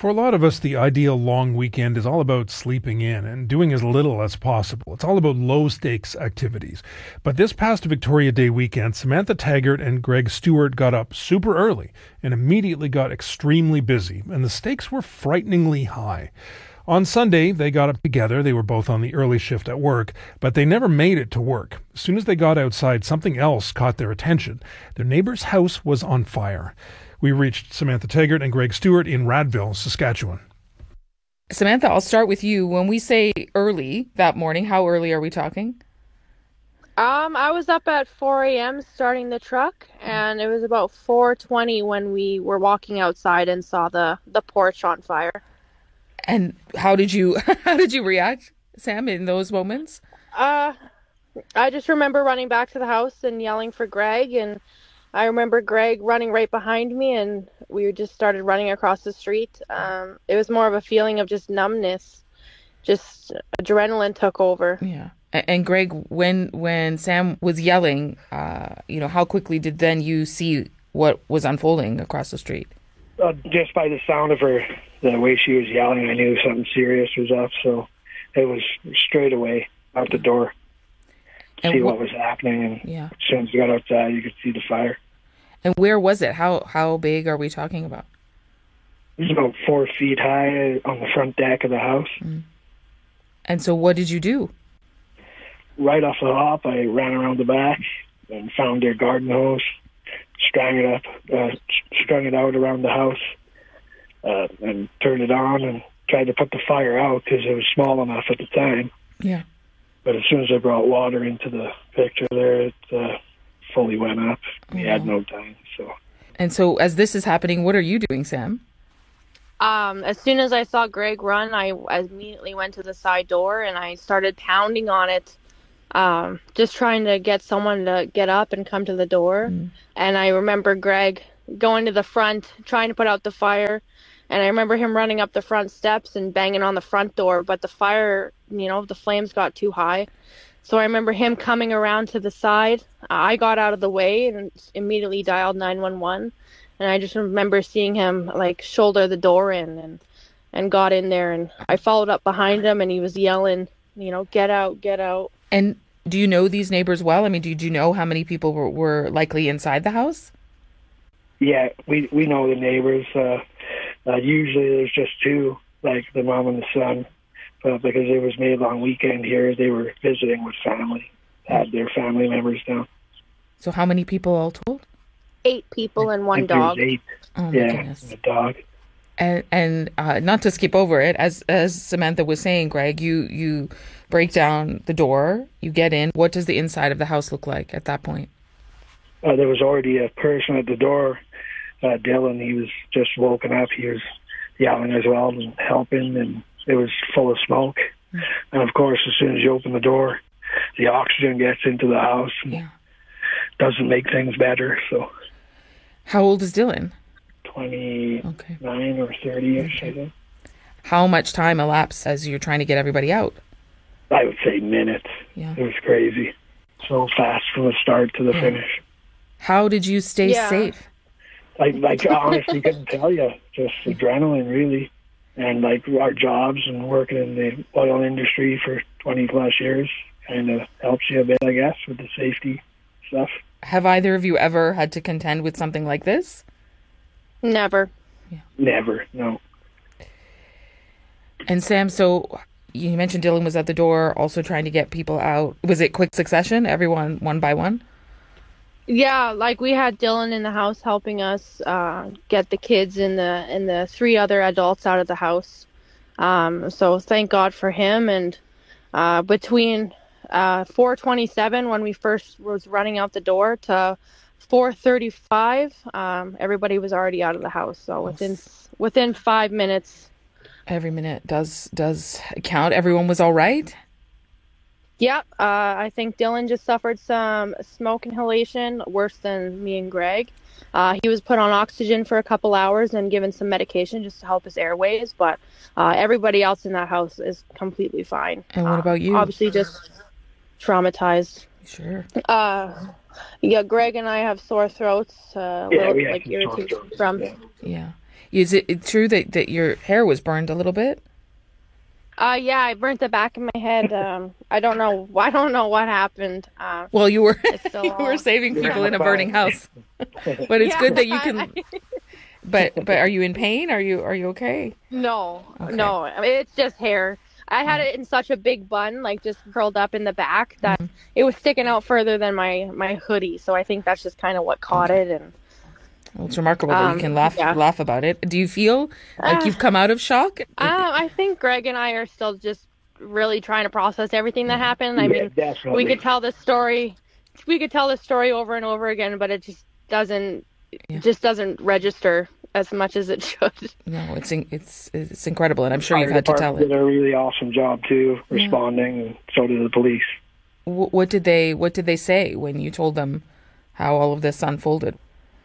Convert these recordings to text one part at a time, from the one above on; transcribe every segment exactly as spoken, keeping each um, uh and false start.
For a lot of us, the ideal long weekend is all about sleeping in and doing as little as possible. It's all about low-stakes activities. But this past Victoria Day weekend, Samantha Taggart and Greg Stewart got up super early and immediately got extremely busy, and the stakes were frighteningly high. On Sunday, they got up together. They were both on the early shift at work, but they never made it to work. As soon as they got outside, something else caught their attention. Their neighbor's house was on fire. We reached Samantha Taggart and Greg Stewart in Radville, Saskatchewan. Samantha, I'll start with you. When we say early that morning, how early are we talking? Um, I was up at four a.m. starting the truck, and it was about four twenty when we were walking outside and saw the, the porch on fire. And how did you how did you react, Sam, in those moments? Uh, I just remember running back to the house and yelling for Greg, and I remember Greg running right behind me, and we just started running across the street. Um, it was more of a feeling of just numbness, just adrenaline took over. Yeah. And Greg, when when Sam was yelling, uh, you know, how quickly did then you see what was unfolding across the street? Uh, just by the sound of her, the way she was yelling, I knew something serious was up. So it was straight away out the door to and see wh- what was happening. And yeah. as soon as we got outside, you could see the fire. And where was it? How how big are we talking about? It was about four feet high on the front deck of the house. Mm. And so what did you do? Right off the hop, I ran around the back and found their garden hose, strung it up, uh, strung it out around the house, uh, and turned it on and tried to put the fire out because it was small enough at the time. Yeah. But as soon as I brought water into the picture there, it uh, fully went up. We oh. had no time. So. And so as this is happening, what are you doing, Sam? Um, as soon as I saw Greg run, I, I immediately went to the side door and I started pounding on it. Um, just trying to get someone to get up and come to the door. Mm. And I remember Greg going to the front, trying to put out the fire. And I remember him running up the front steps and banging on the front door. But the fire, you know, the flames got too high. So I remember him coming around to the side. I got out of the way and immediately dialed nine one one. And I just remember seeing him, like, shoulder the door in and, and got in there. And I followed up behind him and he was yelling, you know, get out, get out. And do you know these neighbors well? I mean, do you know how many people were, were likely inside the house? Yeah, we we know the neighbors. Uh, uh, usually there's just two, like the mom and the son. But because it was May long weekend here, they were visiting with family, had their family members down. So how many people all told? Eight people and one dog. Eight. Oh, my yeah, goodness. And a dog. And and uh, not to skip over it, as as Samantha was saying, Greg, you you break down the door, you get in. What does the inside of the house look like at that point? Uh, there was already a person at the door, uh, Dylan. He was just woken up. He was yelling as well and helping, and it was full of smoke. Mm. And of course, as soon as you open the door, the oxygen gets into the house and yeah. doesn't make things better. So, how old is Dylan? twenty-nine okay. or thirty-ish, okay. I think. How much time elapsed as you're trying to get everybody out? I would say minutes. Yeah. It was crazy. So fast from the start to the yeah. finish. How did you stay yeah. safe? Like, like honestly, couldn't tell you. Just adrenaline, really. And like our jobs and working in the oil industry for twenty plus years kind of helps you a bit, I guess, with the safety stuff. Have either of you ever had to contend with something like this? Never. Yeah. Never, no. And Sam, so you mentioned Dylan was at the door also trying to get people out. Was it quick succession, everyone one by one? Yeah, like we had Dylan in the house helping us uh, get the kids and the and the three other adults out of the house. Um, so thank God for him. And uh, between uh, four twenty-seven, when we first was running out the door, to four thirty-five, um, everybody was already out of the house. So within within five minutes. Every minute does does count. Everyone was all right? Yep. Uh, I think Dylan just suffered some smoke inhalation, worse than me and Greg. Uh, he was put on oxygen for a couple hours and given some medication just to help his airways. But uh, everybody else in that house is completely fine. And what uh, about you? Obviously just traumatized. Sure. Uh, yeah, Greg and I have sore throats, uh, Yeah, little, we have like some irritation sore throats, from... yeah. Yeah. Is it true that, that your hair was burned a little bit? Uh, yeah, I burnt the back of my head. Um, I don't know. I don't know what happened. Uh, well, you were still you were saving people Yeah. in a burning house, but it's Yeah. good that you can. But but are you in pain? Are you are you okay? No, Okay. no. I mean, it's just hair. I had it in such a big bun, like just curled up in the back, that Mm-hmm. it was sticking out further than my my hoodie. So I think that's just kind of what caught it. And Well, it's remarkable that you Um, can laugh yeah. laugh about it. Do you feel like Ah. you've come out of shock? uh, I think Greg and I are still just really trying to process everything that happened. I Yeah, mean, definitely. we could tell the story, we could tell the story over and over again, but it just doesn't, Yeah. just doesn't register as much as it should. No, it's in, it's it's incredible, and I'm sure Fire you've had to tell department it. did a really awesome job too, responding, and so did the police. Wh- What did they What did they say when you told them how all of this unfolded?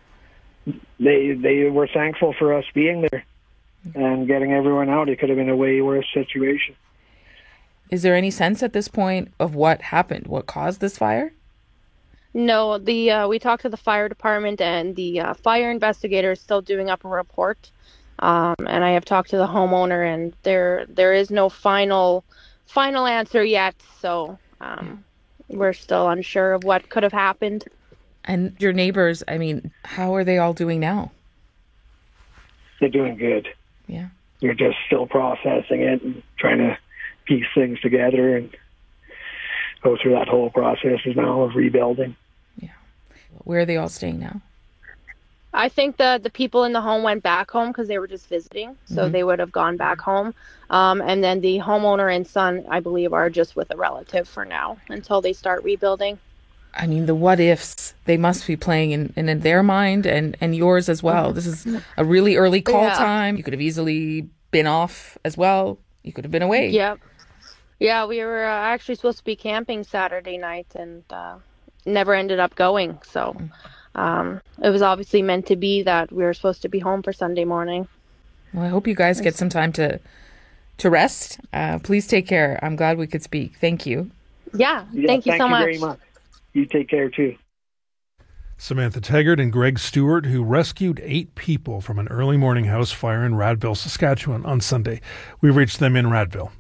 They they were thankful for us being there and getting everyone out. It could have been a way worse situation. Is there any sense at this point of what happened? What caused this fire? No, the uh, we talked to the fire department, and the uh, fire investigator is still doing up a report. Um, and I have talked to the homeowner, and there there is no final final answer yet. So um, we're still unsure of what could have happened. And your neighbors, I mean, how are they all doing now? They're doing good. Yeah. They're just still processing it and trying to piece things together and go through that whole process now of rebuilding. Where are they all staying now? I think the the people in the home went back home because they were just visiting, so Mhm. they would have gone back home. Um, and then the homeowner and son, I believe, are just with a relative for now until they start rebuilding. I mean, the what ifs, they must be playing in, in, in their mind and, and yours as well. This is a really early call Yeah. time. You could have easily been off as well. You could have been away. Yep. Yeah, we were uh, actually supposed to be camping Saturday night and uh, never ended up going. So um, it was obviously meant to be that we were supposed to be home for Sunday morning. Well, I hope you guys get some time to to rest. Uh, please take care. I'm glad we could speak. Thank you. Yeah, Yeah, thank you so much. very much. You take care too. Samantha Taggart and Greg Stewart, who rescued eight people from an early morning house fire in Radville, Saskatchewan on Sunday. We reached them in Radville.